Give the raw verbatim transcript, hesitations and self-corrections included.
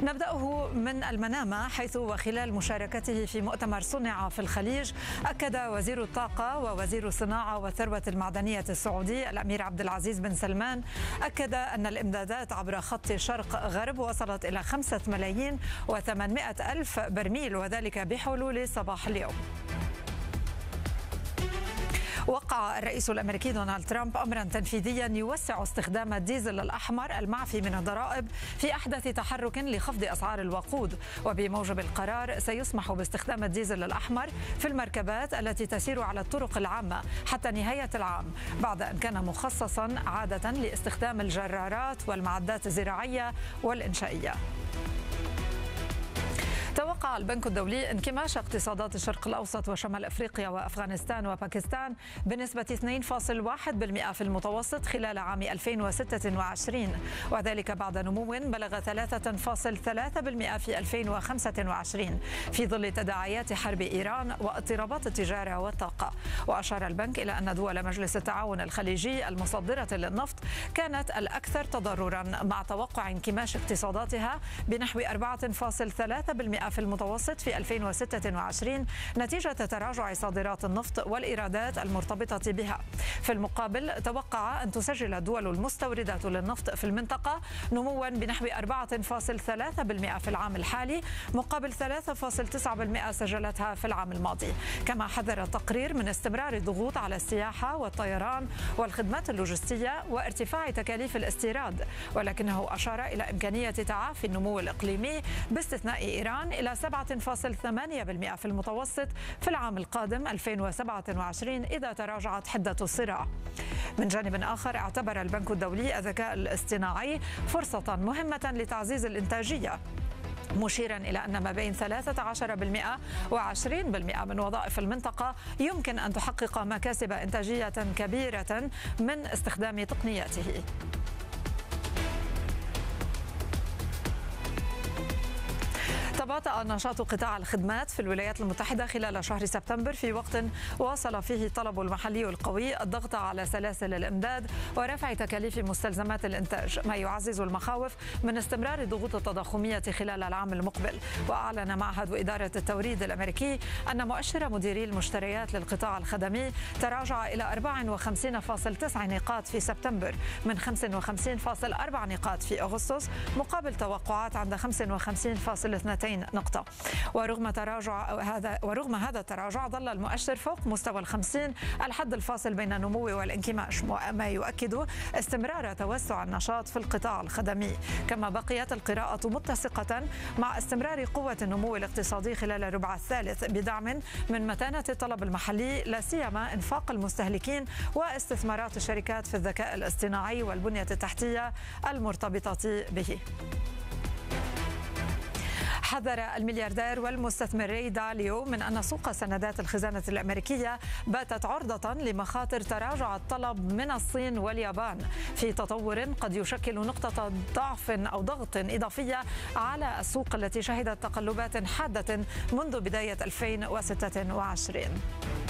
نبدأه من المنامة، حيث وخلال مشاركته في مؤتمر صنع في الخليج أكد وزير الطاقة ووزير الصناعة والثروة المعدنية السعودي الأمير عبد العزيز بن سلمان أكد أن الإمدادات عبر خط شرق غرب وصلت إلى خمسة ملايين وثمانمائة ألف برميل، وذلك بحلول صباح اليوم. وقع الرئيس الأمريكي دونالد ترامب أمرا تنفيذيا يوسع استخدام الديزل الأحمر المعفي من الضرائب في أحدث تحرك لخفض أسعار الوقود. وبموجب القرار سيسمح باستخدام الديزل الأحمر في المركبات التي تسير على الطرق العامة حتى نهاية العام، بعد أن كان مخصصا عادة لاستخدام الجرارات والمعدات الزراعية والإنشائية. توقع البنك الدولي انكماش اقتصادات الشرق الأوسط وشمال أفريقيا وأفغانستان وباكستان بنسبة اثنين فاصلة واحد بالمئة في المتوسط خلال عام ألفين وستة وعشرين، وذلك بعد نمو بلغ ثلاثة فاصلة ثلاثة بالمئة في ألفين وخمسة وعشرين في ظل تداعيات حرب إيران واضطرابات التجارة والطاقة. وأشار البنك إلى أن دول مجلس التعاون الخليجي المصدرة للنفط كانت الأكثر تضررا، مع توقع انكماش اقتصاداتها بنحو أربعة فاصلة ثلاثة بالمئة في المتوسط في ألفين وستة وعشرين نتيجة تراجع صادرات النفط والإيرادات المرتبطة بها. في المقابل توقع أن تسجل الدول المستوردة للنفط في المنطقة نموا بنحو أربعة فاصلة ثلاثة بالمئة في العام الحالي مقابل ثلاثة فاصلة تسعة بالمئة سجلتها في العام الماضي. كما حذر التقرير من استمرار الضغوط على السياحة والطيران والخدمات اللوجستية وارتفاع تكاليف الاستيراد، ولكنه أشار إلى إمكانية تعافي النمو الإقليمي باستثناء إيران إلى سبعة فاصلة ثمانية بالمئة في المتوسط في العام القادم ألفين وسبعة وعشرين إذا تراجعت حدة الصراع. من جانب آخر اعتبر البنك الدولي الذكاء الاصطناعي فرصة مهمة لتعزيز الإنتاجية، مشيرا إلى أن ما بين ثلاثة عشر بالمئة وعشرين بالمئة من وظائف المنطقة يمكن أن تحقق مكاسب إنتاجية كبيرة من استخدام تقنياته. تباطأ نشاط قطاع الخدمات في الولايات المتحدة خلال شهر سبتمبر، في وقت واصل فيه الطلب المحلي القوي الضغط على سلاسل الإمداد ورفع تكاليف مستلزمات الإنتاج، ما يعزز المخاوف من استمرار الضغوط التضخمية خلال العام المقبل. وأعلن معهد إدارة التوريد الأمريكي أن مؤشر مديري المشتريات للقطاع الخدمي تراجع إلى أربعة وخمسين فاصلة تسعة نقاط في سبتمبر من خمسة وخمسين فاصلة أربعة نقاط في أغسطس، مقابل توقعات عند خمسة وخمسين فاصلة اثنين نقطة. ورغم تراجع هذا ورغم هذا التراجع ظل المؤشر فوق مستوى الخمسين، الحد الفاصل بين النمو والانكماش، ما يؤكد استمرار توسع النشاط في القطاع الخدمي. كما بقيت القراءة متسقة مع استمرار قوة النمو الاقتصادي خلال الربع الثالث بدعم من متانة الطلب المحلي، لا سيما انفاق المستهلكين واستثمارات الشركات في الذكاء الاصطناعي والبنية التحتية المرتبطة به. حذر الملياردير والمستثمر ري داليو من أن سوق سندات الخزانة الأمريكية باتت عرضة لمخاطر تراجع الطلب من الصين واليابان، في تطور قد يشكل نقطة ضعف أو ضغط إضافية على السوق التي شهدت تقلبات حادة منذ بداية ألفين وستة وعشرين.